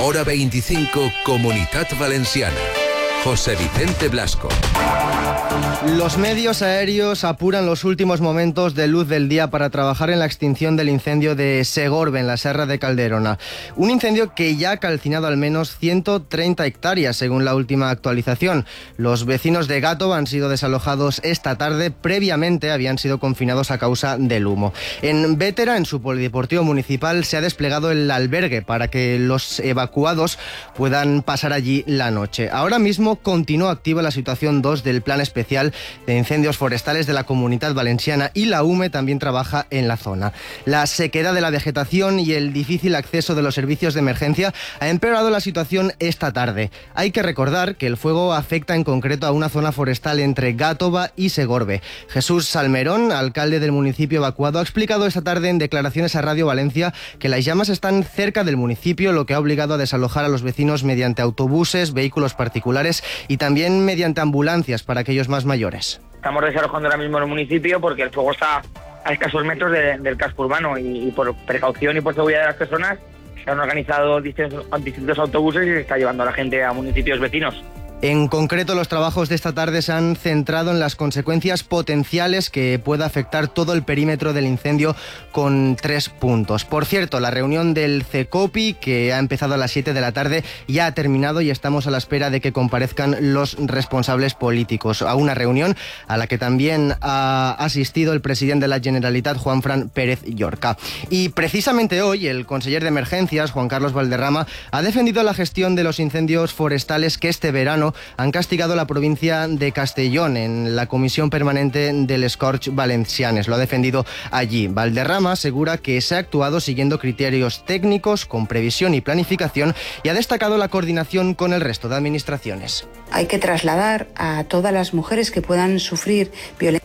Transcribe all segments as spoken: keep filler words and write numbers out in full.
Hora veinticinco, Comunitat Valenciana. José Vicente Blasco. Los medios aéreos apuran los últimos momentos de luz del día para trabajar en la extinción del incendio de Segorbe, en la Serra de Calderona. Un incendio que ya ha calcinado al menos ciento treinta hectáreas, según la última actualización. Los vecinos de Gàtova han sido desalojados esta tarde. Previamente habían sido confinados a causa del humo. En Bétera, en su polideportivo municipal, se ha desplegado el albergue para que los evacuados puedan pasar allí la noche. Ahora mismo continúa activa la situación dos del Plan Especial de Incendios Forestales de la Comunitat Valenciana y la U M E también trabaja en la zona. La sequedad de la vegetación y el difícil acceso de los servicios de emergencia ha empeorado la situación esta tarde. Hay que recordar que el fuego afecta en concreto a una zona forestal entre Gàtova y Segorbe. Jesús Salmerón, alcalde del municipio evacuado, ha explicado esta tarde en declaraciones a Radio Valencia que las llamas están cerca del municipio, lo que ha obligado a desalojar a los vecinos mediante autobuses, vehículos particulares y también mediante ambulancias para aquellos más mayores. Estamos desalojando ahora mismo en el municipio porque el fuego está a escasos metros de, del casco urbano y, y por precaución y por seguridad de las personas se han organizado distintos, distintos autobuses y se está llevando a la gente a municipios vecinos. En concreto, los trabajos de esta tarde se han centrado en las consecuencias potenciales que pueda afectar todo el perímetro del incendio con tres puntos. Por cierto, la reunión del CECOPI, que ha empezado a las siete de la tarde, ya ha terminado y estamos a la espera de que comparezcan los responsables políticos. A una reunión a la que también ha asistido el presidente de la Generalitat, Juanfran Pérez Llorca. Y precisamente hoy, el conseller de Emergencias, Juan Carlos Valderrama, ha defendido la gestión de los incendios forestales que este verano han castigado la provincia de Castellón en la Comisión Permanente del Scorch Valencianes. Lo ha defendido allí. Valderrama asegura que se ha actuado siguiendo criterios técnicos, con previsión y planificación, y ha destacado la coordinación con el resto de administraciones. Hay que trasladar a todas las mujeres que puedan sufrir violencia.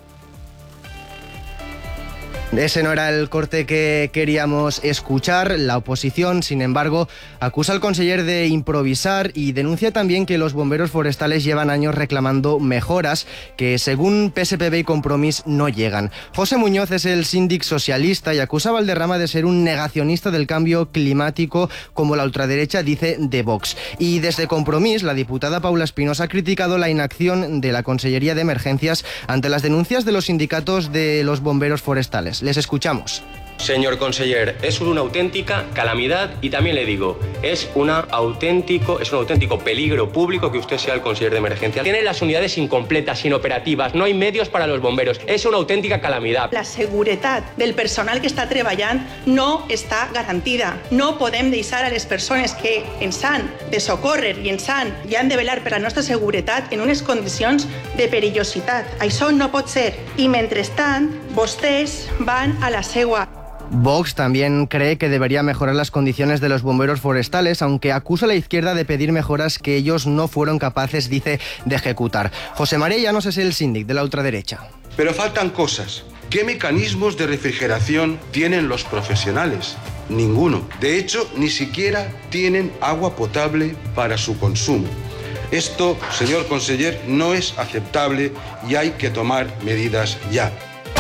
Ese no era el corte que queríamos escuchar. La oposición, sin embargo, acusa al conseller de improvisar y denuncia también que los bomberos forestales llevan años reclamando mejoras que, según P S P B y Compromís, no llegan. José Muñoz es el síndic socialista y acusa a Valderrama de ser un negacionista del cambio climático, como la ultraderecha dice de Vox. Y desde Compromís, la diputada Paula Espinosa ha criticado la inacción de la Consellería de Emergencias ante las denuncias de los sindicatos de los bomberos forestales. Les escuchamos. Señor conseller, es una auténtica calamidad y también le digo, es, una auténtico, es un auténtico peligro público que usted sea el conseller de emergencia. Tiene las unidades incompletas, inoperativas, no hay medios para los bomberos, es una auténtica calamidad. La seguretat del personal que està treballant no està garantida. No podem deixar a les persones que ens han de socórrer i ens han, i han de velar per la nostra seguretat en unes condicions de perillositat. Això no pot ser. I mentrestant, vostès van a la seua. Vox también cree que debería mejorar las condiciones de los bomberos forestales, aunque acusa a la izquierda de pedir mejoras que ellos no fueron capaces, dice, de ejecutar. José María Llanos es el síndic de la ultraderecha. Pero faltan cosas. ¿Qué mecanismos de refrigeración tienen los profesionales? Ninguno. De hecho, ni siquiera tienen agua potable para su consumo. Esto, señor conseller, no es aceptable y hay que tomar medidas ya.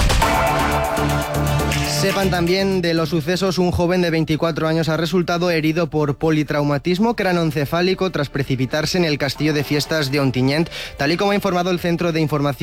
Sepan también de los sucesos. Un joven de veinticuatro años ha resultado herido por politraumatismo craneoencefálico tras precipitarse en el castillo de fiestas de Ontinyent, tal y como ha informado el Centro de Información